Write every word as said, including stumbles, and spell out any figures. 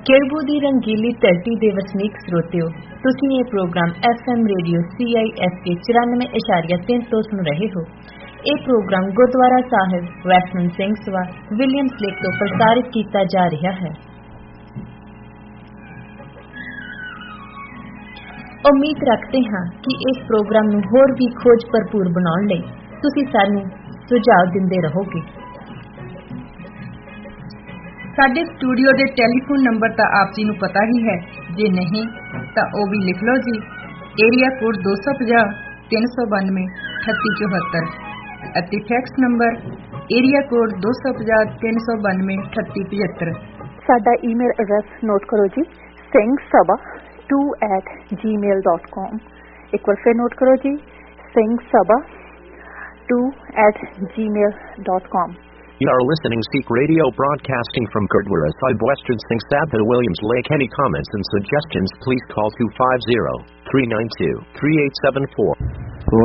केरबू ਦੀ रंगीली धरती ਦੇ ਵਸਨੀਕ ਸਰੋਤਿਓ, ਤੁਸੀਂ ਇਹ programme F M radio C I S K ਚੁਰਾਨਵੇਂ ਇਸ਼ਾਰੀਆ ਤਿੰਨ ਤੋਂ ਸੁਣ ਰਹੇ ਹੋ। ਇਹ ਪ੍ਰੋਗਰਾਮ ਗੁਰਦੁਆਰਾ ਸਾਹਿਬ ਵੈਸਟਮੈਨ ਸਿੰਘ ਸਭਾ ਵਿਲੀਅਮਸ ਲੇਕ ਤੋਂ ਪ੍ਰਸਾਰਿਤ ਕੀਤਾ ਜਾ ਰਿਹਾ ਹੈ। ਉਮੀਦ ਰੱਖਦੇ ਹਾਂ ਕਿ ਇਸ ਪ੍ਰੋਗਰਾਮ ਨੂੰ ਹੋਰ ਵੀ ਖੋਜ ਭਰਪੂਰ ਬਣਾਉਣ ਲਈ ਤੁਸੀਂ ਸਾਨੂੰ ਸੁਝਾਅ ਦਿੰਦੇ ਰਹੋਗੇ। ਸਾਡੇ ਸਟੂਡੀਓ ਦੇ ਟੈਲੀਫੋਨ ਨੰਬਰ ਤਾਂ ਆਪ ਜੀ ਨੂੰ ਪਤਾ ਹੀ ਹੈ, ਜੇ ਨਹੀਂ ਤਾਂ ਉਹ ਵੀ ਲਿਖ ਲਓ ਜੀ। ਏਰੀਆ ਕੋਡ ਦੋ ਸੌ ਪੰਜਾਹ ਤਿੰਨ ਸੌ ਬਾਨਵੇਂ ਅਠੱਤੀ ਚੌਹੱਤਰ ਅਤੇ ਫੈਕਸ ਨੰਬਰ ਏਰੀਆ ਕੋਡ ਦੋ ਸੌ ਪੰਜਾਹ ਤਿੰਨ ਸੌ ਬਾਨਵੇਂ ਅਠੱਤੀ ਪਝੱਤਰ। ਸਾਡਾ ਈਮੇਲ ਐਡਰੈਸ ਨੋਟ ਕਰੋ ਜੀ, ਸਿੰਘ ਸਭਾ ਟੂ ਐਟ ਜੀ ਮੇਲ ਡਾਟ ਕਾਮ। ਇੱਕ ਵਾਰ ਫਿਰ ਨੋਟ ਕਰੋ ਜੀ, ਸਿੰਘ ਸਭਾ ਟੂ ਐਟ ਜੀ ਮੇਲ dot com. You are listening Sikh Radio broadcasting from Gurdwara Sahib Western Singh Sabha Williams Lake. Any comments and suggestions, please call two five zero, three nine two, three eight seven four.